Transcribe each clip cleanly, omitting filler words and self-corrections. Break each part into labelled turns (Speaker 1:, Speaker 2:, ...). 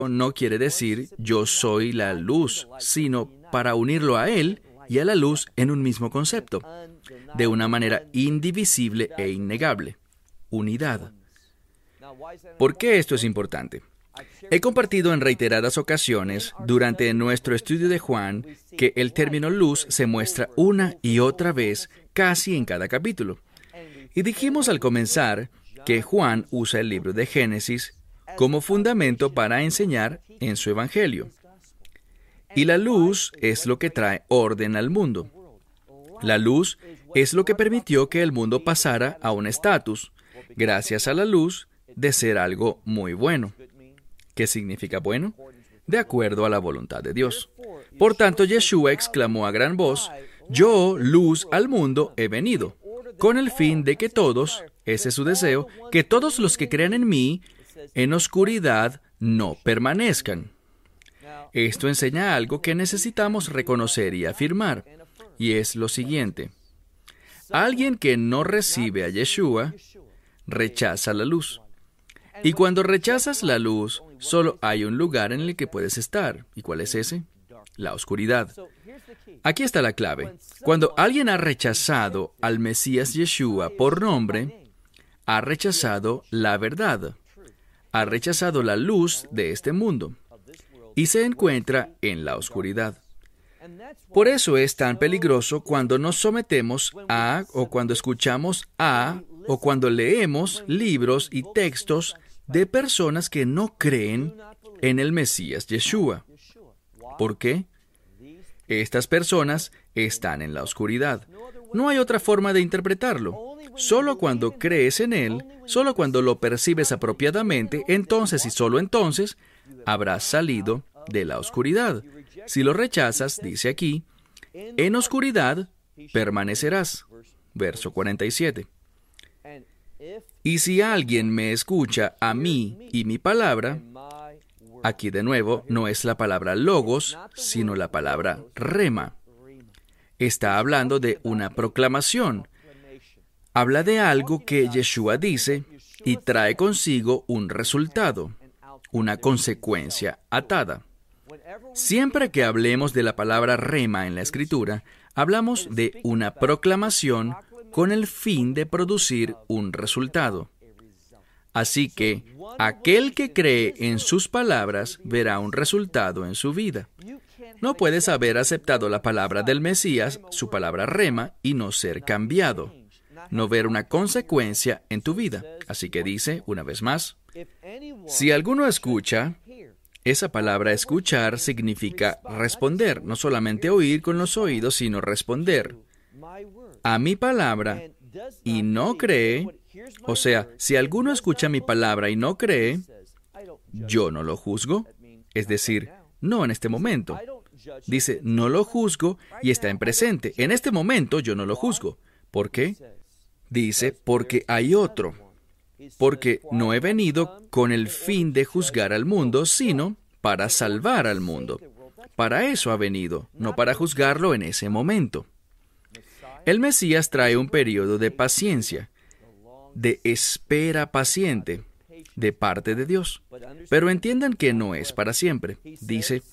Speaker 1: no quiere decir yo soy la luz, sino para unirlo a Él y a la luz en un mismo concepto, de una manera indivisible e innegable. Unidad. ¿Por qué esto es importante? He compartido en reiteradas ocasiones durante nuestro estudio de Juan que el término luz se muestra una y otra vez casi en cada capítulo. Y dijimos al comenzar que Juan usa el libro de Génesis como fundamento para enseñar en su Evangelio. Y la luz es lo que trae orden al mundo. La luz es lo que permitió que el mundo pasara a un estatus, gracias a la luz, de ser algo muy bueno. ¿Qué significa bueno? De acuerdo a la voluntad de Dios. Por tanto, Yeshua exclamó a gran voz, «Yo, luz al mundo, he venido, con el fin de que todos, ese es su deseo, que todos los que crean en mí, en oscuridad, no permanezcan». Esto enseña algo que necesitamos reconocer y afirmar, y es lo siguiente. Alguien que no recibe a Yeshua, rechaza la luz. Y cuando rechazas la luz, solo hay un lugar en el que puedes estar. ¿Y cuál es ese? La oscuridad. Aquí está la clave. Cuando alguien ha rechazado al Mesías Yeshua por nombre, ha rechazado la verdad. Ha rechazado la luz de este mundo. Y se encuentra en la oscuridad. Por eso es tan peligroso cuando nos sometemos a, o cuando escuchamos a, o cuando leemos libros y textos de personas que no creen en el Mesías Yeshua. ¿Por qué? Estas personas están en la oscuridad. No hay otra forma de interpretarlo. Solo cuando crees en Él, solo cuando lo percibes apropiadamente, entonces y solo entonces, habrás salido de la oscuridad. Si lo rechazas, dice aquí, en oscuridad permanecerás. Verso 47. Y si alguien me escucha a mí y mi palabra, aquí de nuevo no es la palabra logos, sino la palabra rema. Está hablando de una proclamación. Habla de algo que Yeshua dice y trae consigo un resultado, una consecuencia atada. Siempre que hablemos de la palabra rema en la Escritura, hablamos de una proclamación con el fin de producir un resultado. Así que, aquel que cree en sus palabras verá un resultado en su vida. No puedes haber aceptado la palabra del Mesías, su palabra rema, y no ser cambiado, no ver una consecuencia en tu vida. Así que dice, una vez más, si alguno escucha, esa palabra escuchar significa responder, no solamente oír con los oídos, sino responder a mi palabra y no cree, o sea, si alguno escucha mi palabra y no cree, yo no lo juzgo, es decir, no en este momento. Dice, no lo juzgo y está en presente. En este momento yo no lo juzgo. ¿Por qué? Dice, porque hay otro. Porque no he venido con el fin de juzgar al mundo, sino para salvar al mundo. Para eso ha venido, no para juzgarlo en ese momento. El Mesías trae un periodo de paciencia, de espera paciente, de parte de Dios. Pero entiendan que no es para siempre. Dice,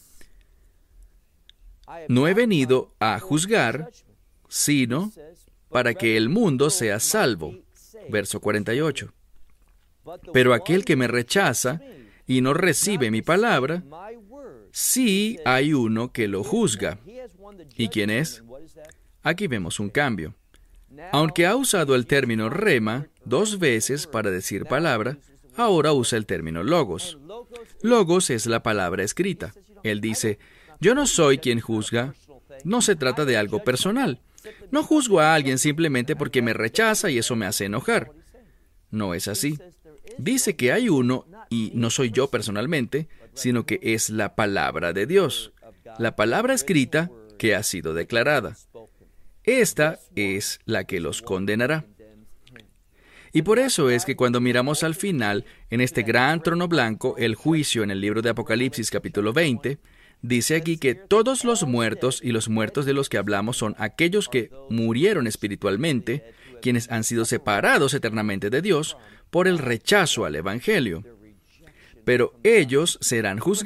Speaker 1: no he venido a juzgar, sino para que el mundo sea salvo. Verso 48. Pero aquel que me rechaza y no recibe mi palabra, sí hay uno que lo juzga. ¿Y quién es? Aquí vemos un cambio. Aunque ha usado el término rema 2 veces para decir palabra, ahora usa el término logos. Logos es la palabra escrita. Él dice, yo no soy quien juzga. No se trata de algo personal. No juzgo a alguien simplemente porque me rechaza y eso me hace enojar. No es así. Dice que hay uno, y no soy yo personalmente, sino que es la palabra de Dios, la palabra escrita que ha sido declarada. Esta es la que los condenará. Y por eso es que cuando miramos al final, en este gran trono blanco, el juicio en el libro de Apocalipsis capítulo 20, dice aquí que todos los muertos y los muertos de los que hablamos son aquellos que murieron espiritualmente, quienes han sido separados eternamente de Dios por el rechazo al Evangelio. pero ellos serán juzgados